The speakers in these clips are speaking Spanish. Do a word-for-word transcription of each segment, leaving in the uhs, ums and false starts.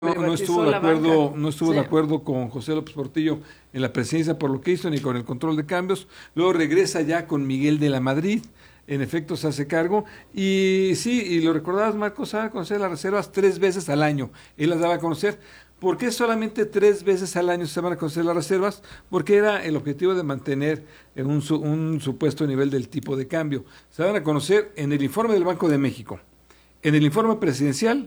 no, no estuvo de acuerdo, no estuvo sí. de acuerdo con José López Portillo en la presidencia por lo que hizo, ni con el control de cambios. Luego regresa ya con Miguel de la Madrid, en efecto se hace cargo, y sí, y lo recordabas, Marcos, se van a conocer las reservas tres veces al año, él las daba a conocer. ¿Por qué solamente tres veces al año se van a conocer las reservas? Porque era el objetivo de mantener un, un supuesto nivel del tipo de cambio. Se van a conocer en el informe del Banco de México, en el informe presidencial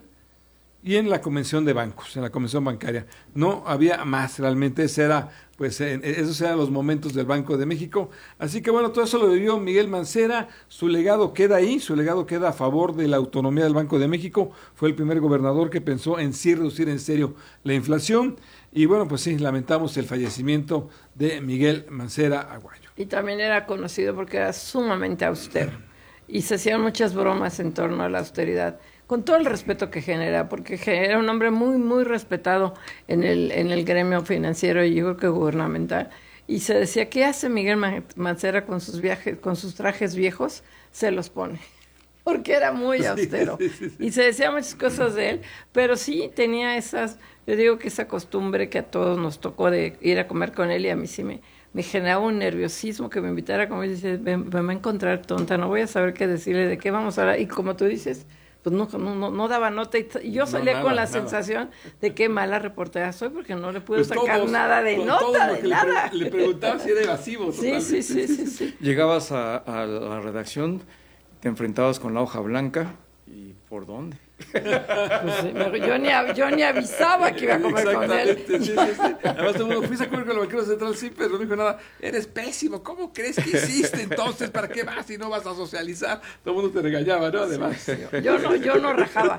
y en la convención de bancos, en la convención bancaria. No había más, realmente ese era, pues, en, esos eran los momentos del Banco de México. Así que bueno, todo eso lo vivió Miguel Mancera, su legado queda ahí, su legado queda a favor de la autonomía del Banco de México. Fue el primer gobernador que pensó en sí reducir en serio la inflación. Y bueno, pues sí, lamentamos el fallecimiento de Miguel Mancera Aguayo. Y también era conocido porque era sumamente austero. Y se hacían muchas bromas en torno a la austeridad, con todo el respeto que genera, porque era un hombre muy, muy respetado en el, en el gremio financiero y yo creo que gubernamental. Y se decía, ¿qué hace Miguel Mancera con sus viajes, con sus trajes viejos? Se los pone, porque era muy austero. Sí, sí, sí. Y se decía muchas cosas de él, pero sí tenía esas, yo digo que esa costumbre que a todos nos tocó de ir a comer con él, y a mí sí me, me generaba un nerviosismo que me invitara a comer, y dice, me, me va a encontrar tonta, no voy a saber qué decirle, de qué vamos a hablar. Y como tú dices, pues no, no, no daba nota, y yo salía no, nada, con la nada. sensación de qué mala reportera soy, porque no le pude pues sacar todos, nada de todos, nota, todos de nada. Le, le preguntaba si era evasivo. Sí, sí, sí, sí, sí. Llegabas a, a la redacción, te enfrentabas con la hoja blanca, ¿y por dónde? Pues sí, yo, ni, yo ni avisaba que iba a comer con él. Sí, sí, sí. Además, todo el mundo, fuiste a comer con el banquero central, sí, pero no dijo nada. Eres pésimo, ¿cómo crees que hiciste entonces? ¿Para qué vas si no vas a socializar? Todo el mundo te regañaba, ¿no? Además. Sí, sí. Yo no, yo no rajaba.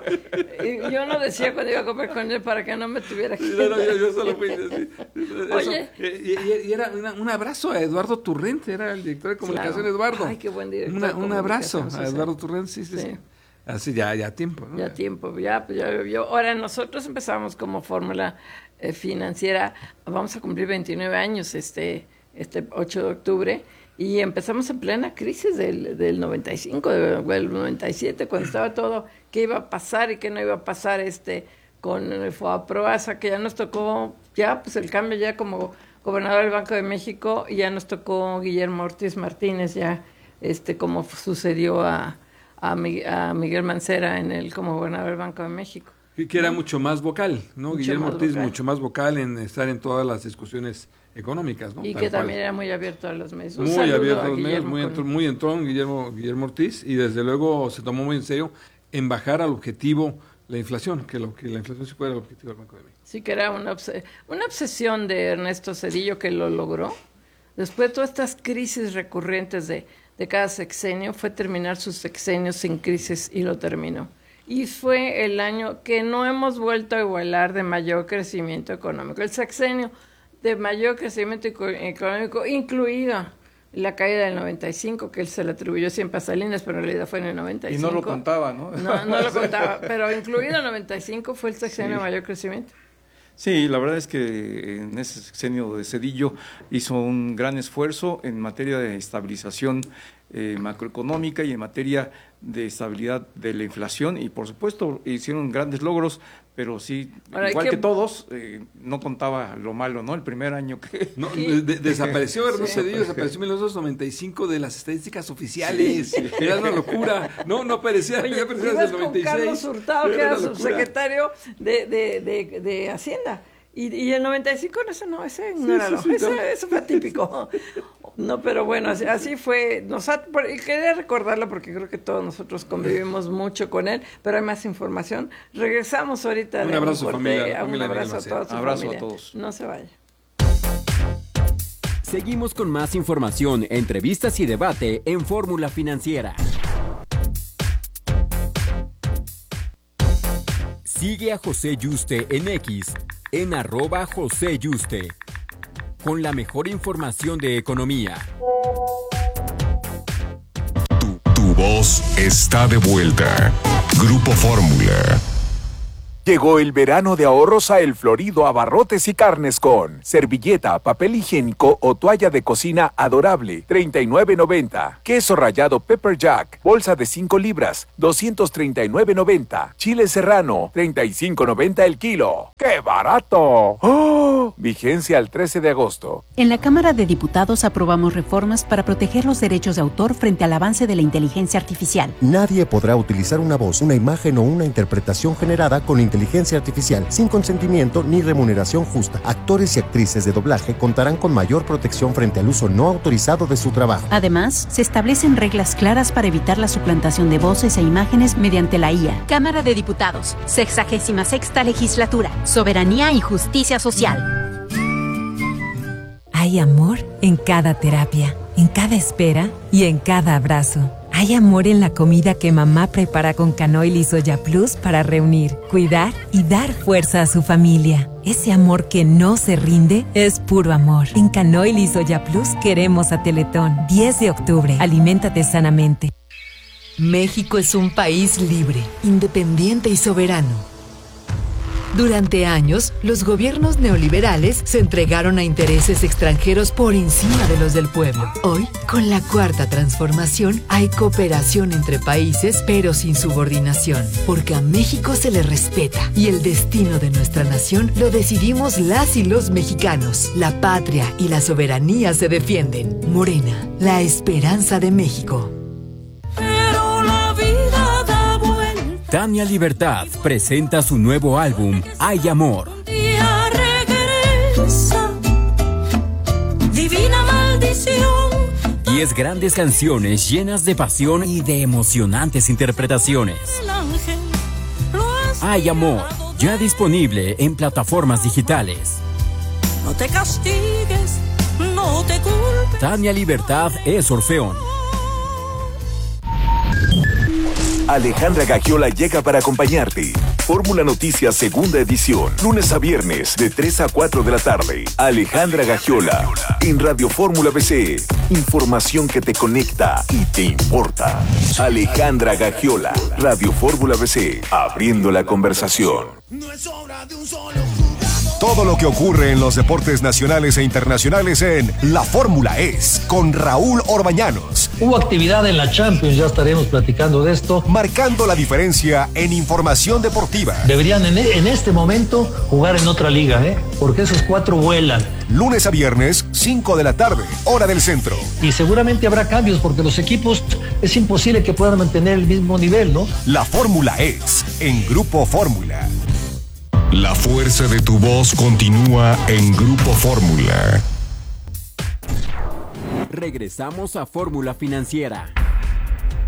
Yo no decía cuando iba a comer con él para que no me tuviera que... No, no, yo, yo solo fui así. Oye. Y, y era una, un abrazo a Eduardo Turrent, era el director de comunicación, claro. Eduardo. Ay, qué buen director. Una, un abrazo a Eduardo Turrent, sí, sí, sí. sí. Así ya, ya tiempo, ¿no? Ya tiempo, ya, ya yo. Ahora, nosotros empezamos como fórmula eh, financiera, vamos a cumplir veintinueve años este, este ocho de octubre, y empezamos en plena crisis del, del noventa y cinco, del noventa y siete, cuando estaba todo, qué iba a pasar y qué no iba a pasar este con el FOAPROASA, que ya nos tocó, ya pues el cambio ya como gobernador del Banco de México, y ya nos tocó Guillermo Ortiz Martínez, ya este como sucedió a... A Miguel Mancera en el como gobernador del Banco de México. Que, que era ¿no? mucho más vocal, ¿no? Mucho Guillermo Ortiz vocal. mucho más vocal en estar en todas las discusiones económicas, ¿no? Y Tal que cual. También era muy abierto a los medios. Un muy abierto a los a medios, muy, con... entrón, muy entrón Guillermo, Guillermo Ortiz, y desde luego se tomó muy en serio en bajar al objetivo la inflación, que, lo, que la inflación sí fuera el objetivo del Banco de México. Sí, que era una, obs- una obsesión de Ernesto Zedillo que lo logró. Después de todas estas crisis recurrentes de de cada sexenio, fue terminar sus sexenios sin crisis, y lo terminó. Y fue el año que no hemos vuelto a igualar de mayor crecimiento económico. El sexenio de mayor crecimiento económico, incluida la caída del noventa y cinco, que él se le atribuyó siempre a Salinas, pero en realidad fue en el noventa y cinco. Y no lo contaba, ¿no? No, no lo contaba, pero incluido el noventa y cinco fue el sexenio sí. de mayor crecimiento. Sí, la verdad es que en ese sexenio de Zedillo hizo un gran esfuerzo en materia de estabilización eh, macroeconómica y en materia de estabilidad de la inflación, y por supuesto hicieron grandes logros, pero sí, Ahora, igual que... que todos, eh, no contaba lo malo, ¿no? El primer año que... No, de, desapareció Ernesto sí. Zedillo, desapareció en mil novecientos noventa y cinco de las estadísticas oficiales, sí. Era una locura, no, no aparecía, Oye, aparecía desde el noventa y seis. Carlos Hurtado, que era subsecretario de, de, de, de Hacienda. Y, y el noventa y cinco, no, eso no, ese no sí, era lo, sí, sí, eso, no. eso fue atípico. No, pero bueno, así, así fue. Nos ha, por, y quería recordarlo porque creo que todos nosotros convivimos mucho con él, pero hay más información. Regresamos ahorita. Un abrazo, corte, familia. Un familia abrazo a toda su abrazo familia. a todos. No se vaya. Seguimos con más información, entrevistas y debate en Fórmula Financiera. Sigue a José Yuste en X, en arroba José Yuste, con la mejor información de economía. Tu, tu voz está de vuelta. Grupo Fórmula. Llegó el verano de ahorros a El Florido Abarrotes y Carnes con servilleta, papel higiénico o toalla de cocina adorable, treinta y nueve noventa. Queso rallado Pepper Jack, bolsa de cinco libras, doscientos treinta y nueve noventa. Chile serrano, treinta y cinco noventa el kilo. ¡Qué barato! ¡Oh! Vigencia al trece de agosto. En la Cámara de Diputados aprobamos reformas para proteger los derechos de autor frente al avance de la inteligencia artificial. Nadie podrá utilizar una voz, una imagen o una interpretación generada con inteligencia artificial sin consentimiento ni remuneración justa. Actores y actrices de doblaje contarán con mayor protección frente al uso no autorizado de su trabajo. Además, se establecen reglas claras para evitar la suplantación de voces e imágenes mediante la I A. Cámara de Diputados, sexagésima sexta legislatura, soberanía y justicia social. Hay amor en cada terapia, en cada espera y en cada abrazo. Hay amor en la comida que mamá prepara con Canoil y Soya Plus para reunir, cuidar y dar fuerza a su familia. Ese amor que no se rinde es puro amor. En Canoil y Soya Plus queremos a Teletón. diez de octubre. Aliméntate sanamente. México es un país libre, independiente y soberano. Durante años, los gobiernos neoliberales se entregaron a intereses extranjeros por encima de los del pueblo. Hoy, con la Cuarta Transformación, hay cooperación entre países, pero sin subordinación, porque a México se le respeta y el destino de nuestra nación lo decidimos las y los mexicanos. La patria y la soberanía se defienden. Morena, la esperanza de México. Tania Libertad presenta su nuevo álbum, Hay Amor. Divina maldición. Diez grandes canciones llenas de pasión y de emocionantes interpretaciones. Hay Amor, ya disponible en plataformas digitales. No te castigues, no te culpes. Tania Libertad es Orfeón. Alejandra Gagiola llega para acompañarte. Fórmula Noticias segunda edición, lunes a viernes de tres a cuatro de la tarde. Alejandra Gagiola en Radio Fórmula B C. Información que te conecta y te importa. Alejandra Gagiola, Radio Fórmula B C, abriendo la conversación. No es obra de un solo jugador. Todo lo que ocurre en los deportes nacionales e internacionales en La Fórmula Es, con Raúl Orbañanos. Hubo actividad en la Champions, ya estaremos platicando de esto. Marcando la diferencia en información deportiva. Deberían en, en este momento jugar en otra liga, ¿eh? Porque esos cuatro vuelan. Lunes a viernes, cinco de la tarde, hora del centro. Y seguramente habrá cambios porque los equipos es imposible que puedan mantener el mismo nivel, ¿no? La Fórmula Es, en Grupo Fórmula. La fuerza de tu voz continúa en Grupo Fórmula. Regresamos a Fórmula Financiera.